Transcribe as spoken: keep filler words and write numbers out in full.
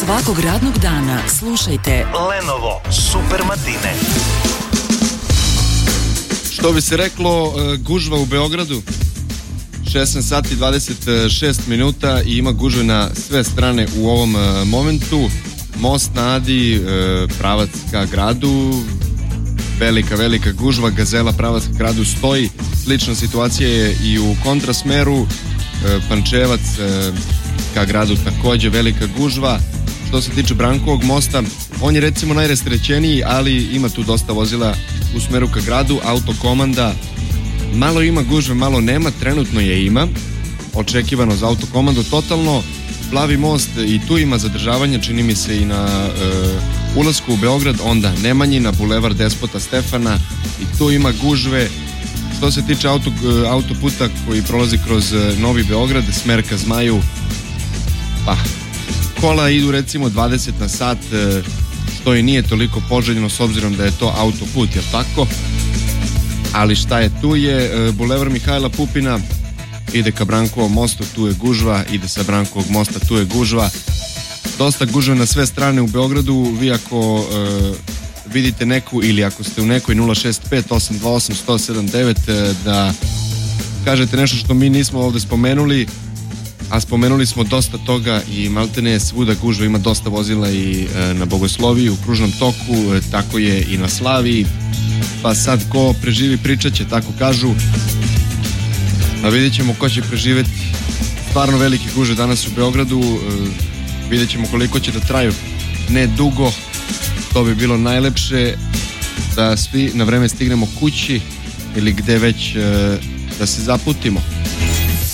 Svakog radnog dana slušajte Lenovo Super Matine. Što bi se reklo, gužva u Beogradu, šesnaest sati i dvadeset šest minuta i ima gužve na sve strane u ovom momentu. Most na Adi, pravac ka gradu, velika, velika gužva, Gazela pravac ka gradu stoji. Slična situacija je i u kontrasmeru, Pančevac ka gradu takođe velika gužva. Što se tiče Brankovog mosta, on je recimo najrastrećeniji, ali ima tu dosta vozila u smeru ka gradu. Autokomanda, malo ima gužve, malo nema, trenutno je ima, očekivano za autokomandu totalno. Plavi most, i tu ima zadržavanja, čini mi se i na e, ulasku u Beograd, onda Nemanjina, Bulevar Despota Stefana, i tu ima gužve. Što se tiče auto, autoputa koji prolazi kroz Novi Beograd, smer ka Zmaju, pa kola idu recimo dvadeset na sat, što i nije toliko poželjno s obzirom da je to autoput, jel tako? Ali šta je, tu je Bulevar Mihajla Pupina, ide ka Brankovom mostu, tu je gužva, ide sa Brankovog mosta, tu je gužva. Dosta gužve na sve strane u Beogradu. Vi ako e, vidite neku, ili ako ste u nekoj nula šest pet osam dva osam sto sedam devet, e, da kažete nešto što mi nismo ovde spomenuli, a spomenuli smo dosta toga i maltene je svuda gužva, ima dosta vozila i e, na Bogosloviji, u kružnom toku, e, tako je i na Slaviji, pa sad ko preživi pričat će, tako kažu. A vidjet ćemo ko će preživeti stvarno velike gužve danas u Beogradu, e, vidjet ćemo koliko će da traju, ne dugo, to bi bilo najlepše, da svi na vreme stignemo kući ili gde već e, da se zaputimo.